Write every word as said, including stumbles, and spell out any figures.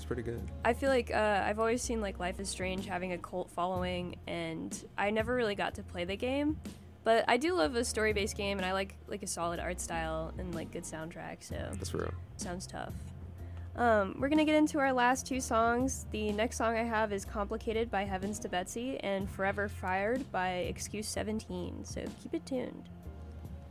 pretty good. I feel like uh, I've always seen like Life is Strange having a cult following, and I never really got to play the game. But I do love a story-based game, and I like like a solid art style and like good soundtrack. So That's real. Sounds tough. Um, we're gonna get into our last two songs. The next song I have is "Complicated" by Heavens to Betsy and "Forever Fired" by Excuse seventeen. So keep it tuned.